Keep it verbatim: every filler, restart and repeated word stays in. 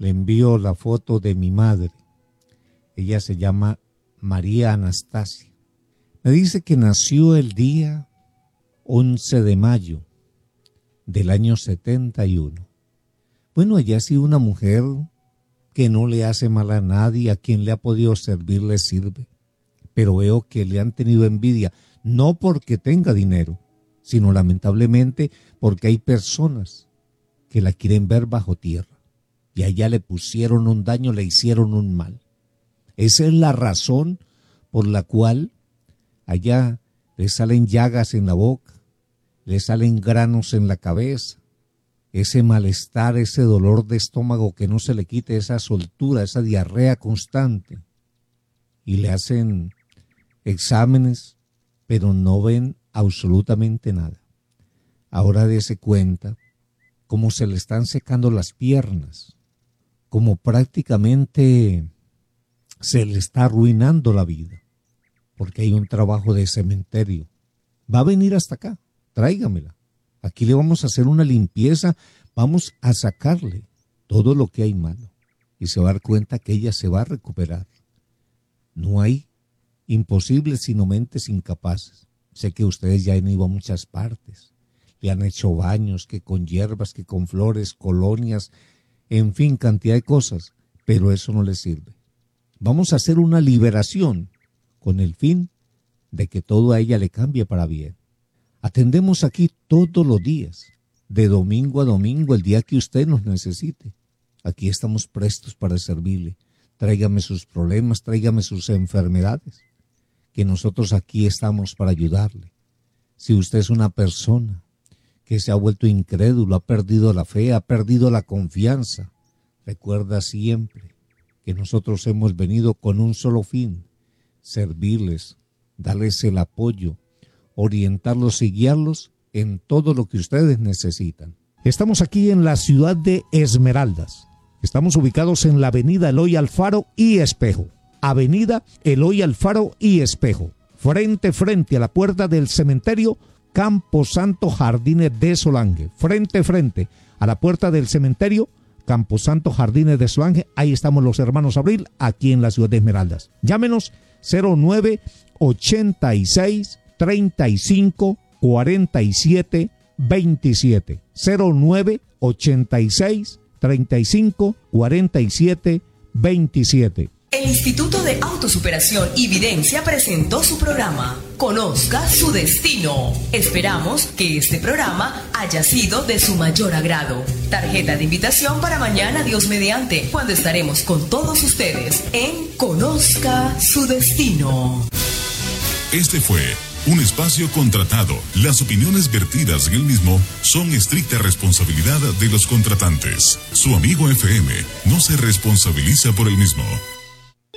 le envío la foto de mi madre. Ella se llama María Anastasia. Me dice que nació el día once de mayo del año setenta y uno. Bueno, ella ha sido una mujer que no le hace mal a nadie, a quien le ha podido servir le sirve. Pero veo que le han tenido envidia, no porque tenga dinero, sino lamentablemente porque hay personas que la quieren ver bajo tierra. Y a ella le pusieron un daño, le hicieron un mal. Esa es la razón por la cual allá le salen llagas en la boca, le salen granos en la cabeza, ese malestar, ese dolor de estómago que no se le quite, esa soltura, esa diarrea constante. Y le hacen exámenes, pero no ven absolutamente nada. Ahora dése cuenta cómo se le están secando las piernas, como prácticamente se le está arruinando la vida, porque hay un trabajo de cementerio. Va a venir hasta acá, tráigamela. Aquí le vamos a hacer una limpieza, vamos a sacarle todo lo que hay malo y se va a dar cuenta que ella se va a recuperar. No hay imposibles sino mentes incapaces. Sé que ustedes ya han ido a muchas partes, le han hecho baños, que con hierbas, que con flores, colonias, en fin, cantidad de cosas, pero eso no les sirve. Vamos a hacer una liberación con el fin de que todo a ella le cambie para bien. Atendemos aquí todos los días, de domingo a domingo, el día que usted nos necesite. Aquí estamos prestos para servirle. Tráigame sus problemas, tráigame sus enfermedades, que nosotros aquí estamos para ayudarle. Si usted es una persona que se ha vuelto incrédulo, ha perdido la fe, ha perdido la confianza, recuerda siempre que nosotros hemos venido con un solo fin: servirles, darles el apoyo, orientarlos y guiarlos en todo lo que ustedes necesitan. Estamos aquí en la ciudad de Esmeraldas. Estamos ubicados en la avenida Eloy Alfaro y Espejo. Avenida Eloy Alfaro y Espejo. Frente, frente a la puerta del cementerio Camposanto Jardines de Solange. Frente, frente a la puerta del cementerio Camposanto Jardines de Solange. Ahí estamos los hermanos Abril, aquí en la ciudad de Esmeraldas. Llámenos cero nueve ochenta y seis treinta y cinco cuarenta y siete veintisiete. cero nueve ochenta y seis treinta y cinco cuarenta y siete veintisiete. El Instituto de Autosuperación y Videncia presentó su programa Conozca su Destino. Esperamos que este programa haya sido de su mayor agrado. Tarjeta de invitación para mañana, Dios mediante, cuando estaremos con todos ustedes en Conozca su Destino. Este fue un espacio contratado. Las opiniones vertidas en el mismo son estricta responsabilidad de los contratantes. Su amigo F M no se responsabiliza por el mismo.